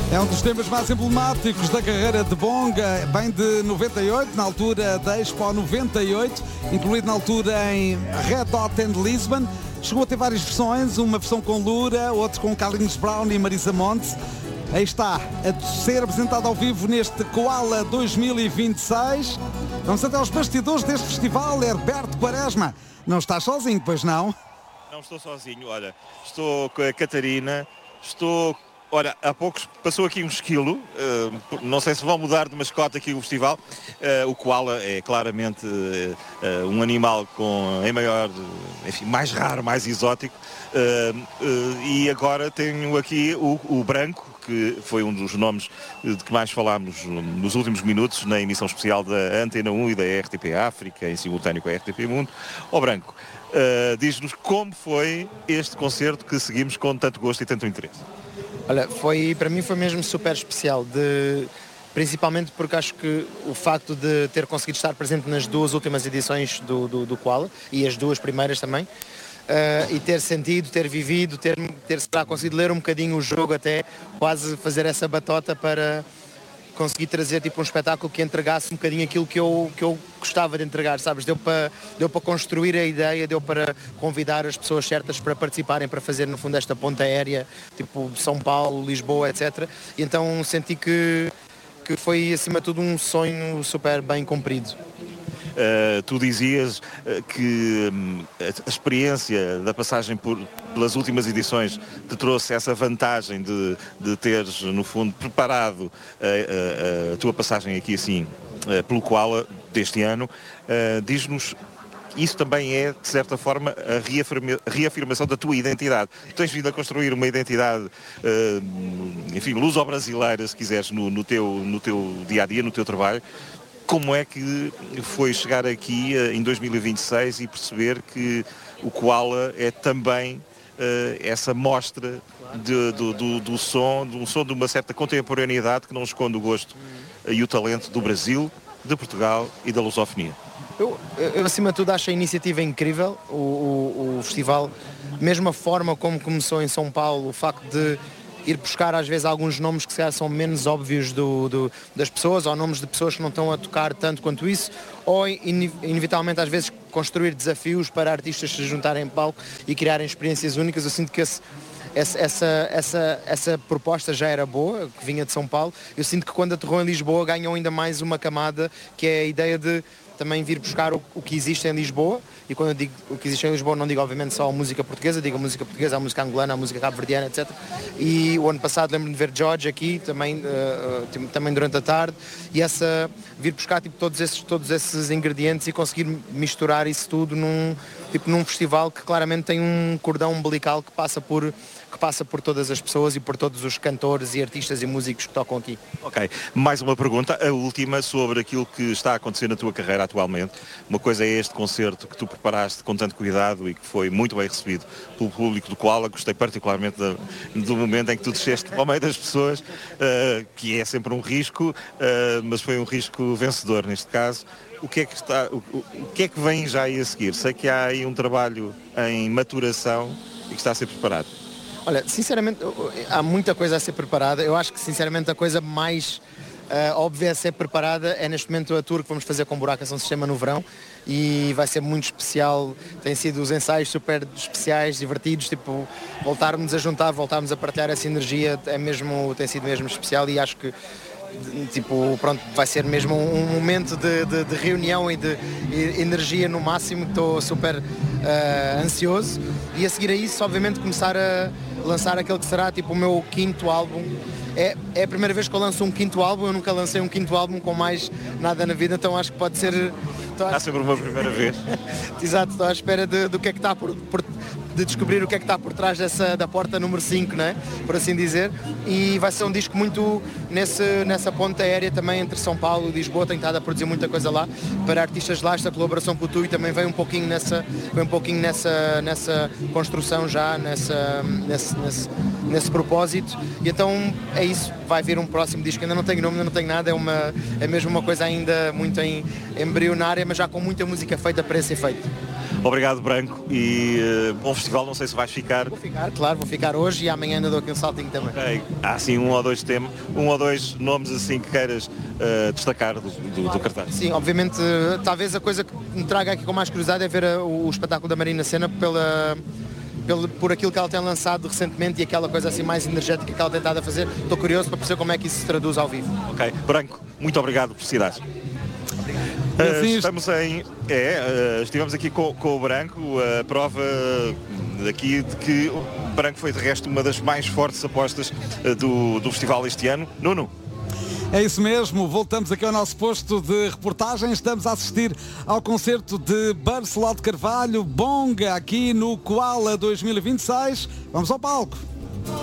É um dos temas mais emblemáticos da carreira de Bonga, vem de 98, na altura da Expo 98, incluído na altura em Red Hot and Lisbon. Chegou a ter várias versões, uma versão com Lura, outra com Carlinhos Brown e Marisa Monte. Aí está, a ser apresentado ao vivo neste Koala 2026. Vamos até aos bastidores deste festival. Herberto Quaresma, não estás sozinho, pois não? Não estou sozinho, olha, estou com a Catarina, olha, há poucos passou aqui um esquilo, não sei se vão mudar de mascote aqui o festival. O koala é claramente um animal em maior, enfim, mais raro, mais exótico. E agora tenho aqui o branco, que foi um dos nomes de que mais falámos nos últimos minutos na emissão especial da Antena 1 e da RTP África, em simultâneo com a RTP Mundo. Ó Branco, diz-nos como foi este concerto que seguimos com tanto gosto e tanto interesse. Olha, para mim foi mesmo super especial, principalmente porque acho que o facto de ter conseguido estar presente nas duas últimas edições do Koala, e as duas primeiras também, e ter sentido, ter vivido, ter conseguido ler um bocadinho o jogo, até quase fazer essa batota para conseguir trazer tipo um espetáculo que entregasse um bocadinho aquilo que eu gostava de entregar, sabes? Deu para construir a ideia, deu para convidar as pessoas certas para participarem, para fazer no fundo esta ponta aérea, tipo São Paulo, Lisboa, etc. E então senti que foi acima de tudo um sonho super bem cumprido. Tu dizias que a experiência da passagem pelas últimas edições te trouxe essa vantagem de teres, no fundo, preparado a tua passagem aqui assim pelo Koala deste ano. Diz-nos, isso também é, de certa forma, a reafirmação da tua identidade. Tu tens vindo a construir uma identidade, enfim, luso-brasileira, se quiseres, no teu dia-a-dia, no teu trabalho. Como é que foi chegar aqui em 2026 e perceber que o Koala é também essa mostra do som de uma certa contemporaneidade que não esconde o gosto e o talento do Brasil, de Portugal e da lusofonia? Eu acima de tudo acho a iniciativa incrível, o festival, mesmo a forma como começou em São Paulo, o facto de ir buscar às vezes alguns nomes que se calhar são menos óbvios das pessoas, ou nomes de pessoas que não estão a tocar tanto quanto isso, ou inevitavelmente às vezes construir desafios para artistas se juntarem em palco e criarem experiências únicas. Eu sinto que essa proposta já era boa, que vinha de São Paulo. Eu sinto que quando aterrou em Lisboa ganhou ainda mais uma camada, que é a ideia de também vir buscar o que existe em Lisboa. E quando eu digo o que existe em Lisboa, não digo obviamente só a música portuguesa, digo a música portuguesa, a música angolana, a música cabo-verdiana, etc. E o ano passado lembro-me de ver George aqui, também durante a tarde, e vir buscar tipo, todos esses ingredientes e conseguir misturar isso tudo num festival que claramente tem um cordão umbilical que passa por todas as pessoas e por todos os cantores e artistas e músicos que tocam aqui. Ok, mais uma pergunta, a última, sobre aquilo que está a acontecer na tua carreira atualmente. Uma coisa é este concerto que tu preparaste com tanto cuidado e que foi muito bem recebido pelo público do Koala. Gostei particularmente do momento em que tu desceste ao meio das pessoas, que é sempre um risco, mas foi um risco vencedor neste caso. O que é que vem já aí a seguir? Sei que há aí um trabalho em maturação e que está a ser preparado. Olha, sinceramente, há muita coisa a ser preparada. Eu acho que, sinceramente, a coisa mais óbvia a ser preparada é, neste momento, a tour que vamos fazer com Buraco Ação Sistema no verão. E vai ser muito especial. Tem sido os ensaios super especiais, divertidos, tipo, voltarmos a juntar, voltarmos a partilhar essa energia, tem sido mesmo especial, e acho que tipo, pronto, vai ser mesmo um momento de reunião e de energia no máximo. Estou super ansioso, e a seguir a isso, obviamente, começar a lançar aquele que será tipo o meu quinto álbum. É a primeira vez que eu lanço um quinto álbum. Eu nunca lancei um quinto álbum com mais nada na vida, então acho que pode ser... Há sempre uma primeira vez. Exato, estou à espera do que é que está de descobrir o que é que está por trás da porta número 5, né? Por assim dizer. E vai ser um disco muito nessa ponta aérea também entre São Paulo e Lisboa. Tenho estado a produzir muita coisa lá para artistas lá. Esta colaboração com o Tui também vem um pouquinho nessa construção já, nesse propósito, e então é isso, vai vir um próximo disco, ainda não tenho nome, ainda não tenho nada, é mesmo uma coisa ainda muito embrionária, mas já com muita música feita para esse efeito. Obrigado, Branco, e bom festival, não sei se vais ficar. Vou ficar, claro, vou ficar hoje e amanhã ainda dou aqui um saltinho também. Okay. Há assim um ou dois nomes assim que queiras destacar do cartaz. Sim, obviamente, talvez a coisa que me traga aqui com mais curiosidade é ver o espetáculo da Marina Sena por aquilo que ela tem lançado recentemente e aquela coisa assim mais energética que ela tem estado a fazer. Estou curioso para perceber como é que isso se traduz ao vivo. Ok, Branco, muito obrigado por cidades. Estivemos aqui com o Branco, a prova daqui de que o Branco foi de resto uma das mais fortes apostas do festival este ano. Nuno? É isso mesmo, voltamos aqui ao nosso posto de reportagem, estamos a assistir ao concerto de Barceló de Carvalho, Bonga, aqui no Koala 2026. Vamos ao palco.